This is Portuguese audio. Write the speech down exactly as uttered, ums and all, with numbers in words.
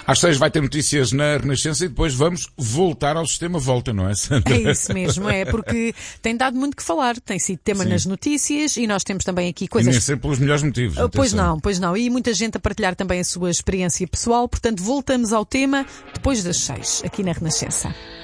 Às seis vai ter notícias na Renascença e depois vamos voltar ao sistema Volta, não é, Sandra? É isso mesmo, é, porque tem dado muito que falar, tem sido tema Sim. nas notícias e nós temos também aqui coisas... E nem sempre pelos melhores motivos. Pois atenção. não, pois não, e muita gente a partilhar também a sua experiência pessoal, portanto voltamos ao tema depois das seis, aqui na Renascença.